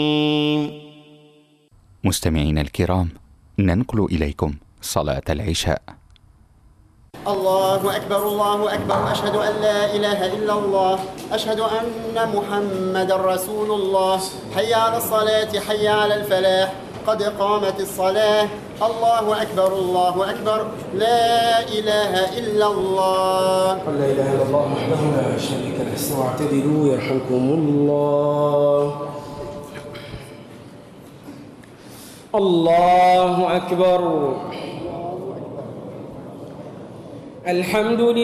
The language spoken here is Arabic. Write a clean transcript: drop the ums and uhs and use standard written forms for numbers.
مستمعينا الكرام، ننقل إليكم صلاة العشاء. الله أكبر الله أكبر، أشهد أن لا إله إلا الله، أشهد أن محمد رسول الله، حي على الصلاة حي على الفلاح، قد قامت الصلاة، الله أكبر الله أكبر، لا إله إلا الله. لا إله إلا الله وحده لا شريك له. استووا واعتدلوا يرحمكم الله. الله أكبر. الحمد لله.